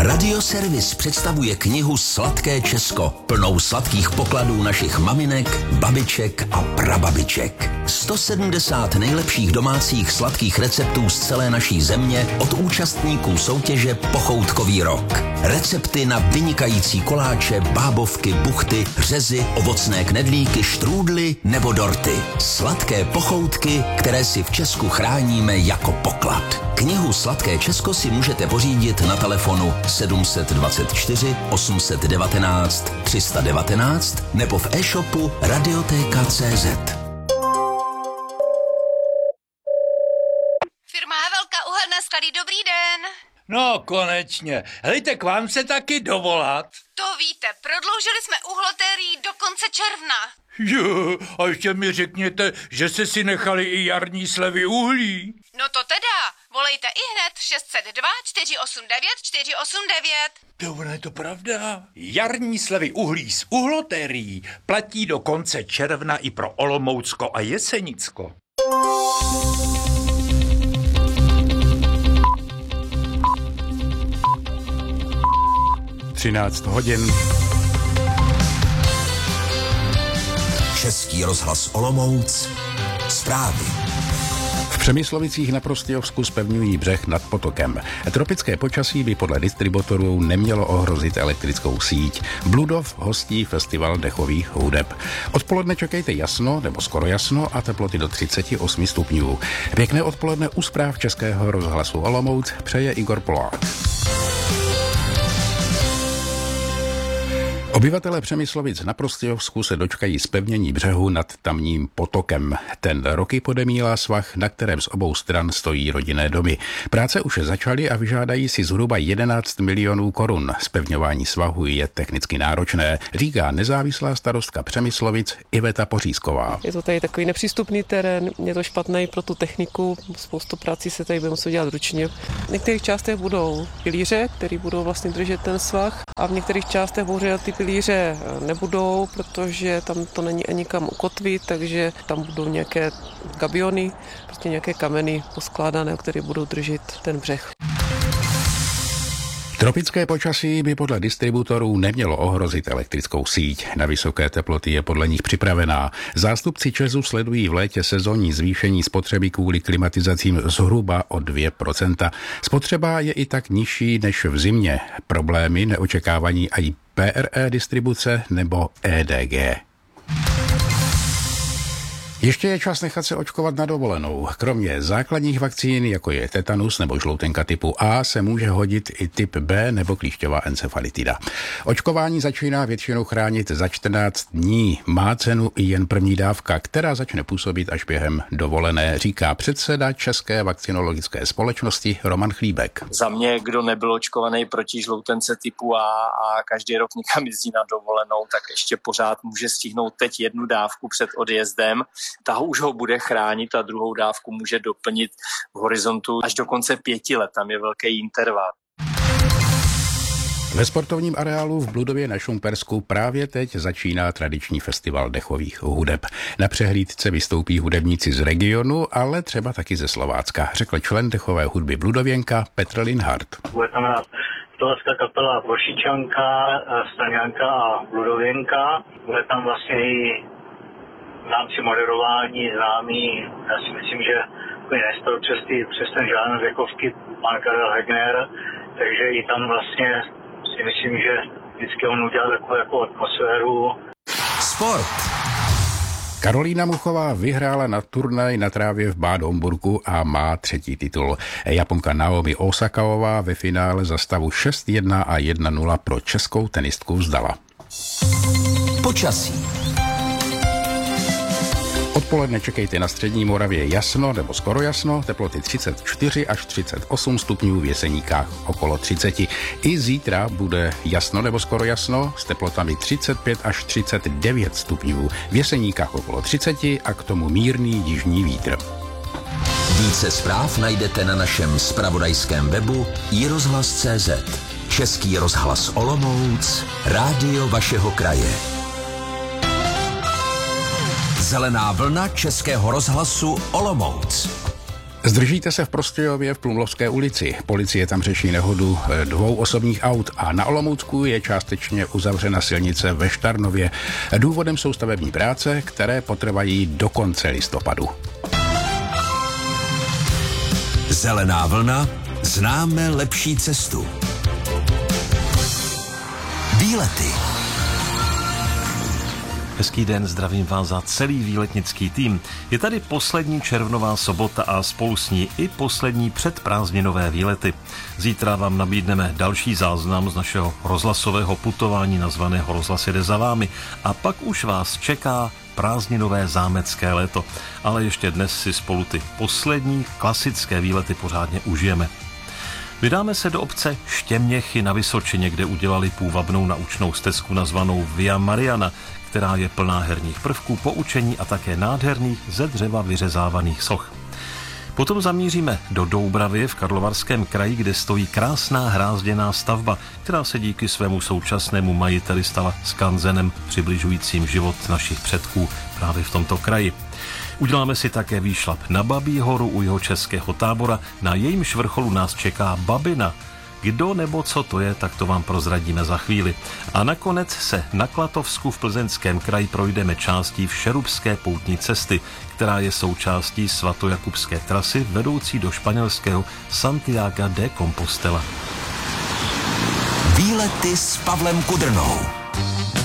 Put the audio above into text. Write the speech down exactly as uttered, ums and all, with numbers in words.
Radioservis představuje knihu Sladké Česko, plnou sladkých pokladů našich maminek, babiček a prababiček. sto sedmdesát nejlepších domácích sladkých receptů z celé naší země od účastníků soutěže Pochoutkový rok. Recepty na vynikající koláče, bábovky, buchty, řezy, ovocné knedlíky, štrůdly nebo dorty. Sladké pochoutky, které si v Česku chráníme jako poklad. Knihu Sladké Česko si můžete pořídit na telefonu sedm dvacet čtyři osm jedna devět tři jedna devět nebo v e-shopu radioteka tečka cé zet. Firma Havelka, uhelné sklady, dobrý den. No, konečně. Hejte, k vám se taky dovolat. To víte, prodloužili jsme uhlotérii do konce června. Jo, a ještě mi řekněte, že se si nechali i jarní slevy uhlí. No to teda, volejte i hned šest set dva čtyři osm devět čtyři osm devět. To ono je to pravda. Jarní slevy uhlí z uhlotérií platí do konce června i pro Olomoucko a Jesenicko. třináct hodin. Český rozhlas Olomouc. Zprávy. V Přemyslovicích na Prostějovsku zpevňují břeh nad potokem. Tropické počasí by podle distributorů nemělo ohrozit elektrickou síť. Bludov hostí festival dechových hudeb. Odpoledne čekejte jasno nebo skoro jasno a teploty do třicet osm stupňů. Pěkné odpoledne u zpráv Českého rozhlasu Olomouc přeje Igor Polák. Obyvatelé Přemyslovic na Prostějovsku se dočkají zpevnění břehu nad tamním potokem. Ten roky podemílá svah, na kterém z obou stran stojí rodinné domy. Práce už začaly a vyžádají si zhruba jedenáct milionů korun. Zpevňování svahu je technicky náročné, říká nezávislá starostka Přemyslovic Iveta Pořízková. Je to tady takový nepřístupný terén, je to špatný pro tu techniku, spoustu prací se tady bude muset dělat ručně. V některých částech budou pilíře, které budou vlastně držet ten svah, a v některých částech bohužel ty pilíře nebudou, protože tam to není ani kam ukotvit, takže tam budou nějaké gabiony, prostě nějaké kameny poskládané, které budou držet ten břeh. Tropické počasí by podle distributorů nemělo ohrozit elektrickou síť. Na vysoké teploty je podle nich připravená. Zástupci ČEZu sledují v létě sezónní zvýšení spotřeby kvůli klimatizacím zhruba o dvě procenta. Spotřeba je i tak nižší než v zimě. Problémy neočekávají i P R E distribuce nebo E D G. Ještě je čas nechat se očkovat na dovolenou. Kromě základních vakcín, jako je tetanus nebo žloutenka typu A, se může hodit i typ B nebo klíšťová encefalitida. Očkování začíná většinou chránit za čtrnáct dní. Má cenu i jen první dávka, která začne působit až během dovolené, říká předseda České vakcinologické společnosti Roman Chlíbek. Za mě, kdo nebyl očkovaný proti žloutence typu A a každý rok někam jezdí na dovolenou, tak ještě pořád může stihnout teď jednu dávku před odjezdem. Ta už ho bude chránit a druhou dávku může doplnit v horizontu až do konce pěti let. Tam je velký interval. Ve sportovním areálu v Bludově na Šumpersku právě teď začíná tradiční festival dechových hudeb. Na přehlídce vystoupí hudebníci z regionu, ale třeba taky ze Slovácka, řekl člen dechové hudby Bludověnka Petr Linhardt. Bude tam hrát slovenská kapela Vošičanka, Staňanka a Bludověnka. Bude tam vlastně i v rámci moderování známý, já si myslím, že nestor přes, ty, přes ten žádný věkovky, pan Karel Hegner, takže i tam vlastně si myslím, že vždycky on udělal takovou jako atmosféru. Sport. Karolína Muchová vyhrála na turnaj na trávě v Bad Homburgu a má třetí titul. Japonka Naomi Osakaová ve finále za stavu šest jedna a jedna nula pro českou tenistku vzdala. Počasí. Odpoledne čekejte na střední Moravě jasno nebo skoro jasno, teploty třicet čtyři až třicet osm stupňů, v Jeseníkách okolo třicet. I zítra bude jasno nebo skoro jasno s teplotami třicet pět až třicet devět stupňů, v Jeseníkách okolo třicet a k tomu mírný jižní vítr. Více zpráv najdete na našem zpravodajském webu i rozhlas tečka cé zet. Český rozhlas Olomouc, rádio vašeho kraje. Zelená vlna Českého rozhlasu Olomouc. Zdržíte se v Prostějově v Plumlovské ulici. Policie tam řeší nehodu dvou osobních aut a na Olomoucku je částečně uzavřena silnice ve Štarnově. Důvodem jsou stavební práce, které potrvají do konce listopadu. Zelená vlna, známe lepší cestu. Výlety. Hezký den, zdravím vás za celý výletnický tým. Je tady poslední červnová sobota a spolu s ní i poslední předprázdninové výlety. Zítra vám nabídneme další záznam z našeho rozhlasového putování nazvaného Rozhlas jede za vámi a pak už vás čeká prázdninové zámecké léto. Ale ještě dnes si spolu ty poslední klasické výlety pořádně užijeme. Vydáme se do obce Štěměchy na Vysočině, kde udělali půvabnou naučnou stezku nazvanou Via Mariana, která je plná herních prvků, poučení a také nádherných ze dřeva vyřezávaných soch. Potom zamíříme do Doubravy v Karlovarském kraji, kde stojí krásná hrázděná stavba, která se díky svému současnému majiteli stala skanzenem přibližujícím život našich předků právě v tomto kraji. Uděláme si také výšlap na Babí horu u Jihočeského Tábora, na jejímž vrcholu nás čeká Babina. Kdo nebo co to je, tak to vám prozradíme za chvíli. A nakonec se na Klatovsku v Plzeňském kraji projdeme částí Všerubské poutní cesty, která je součástí svatojakubské trasy vedoucí do španělského Santiago de Compostela. Výlety s Pavlem Kudrnou.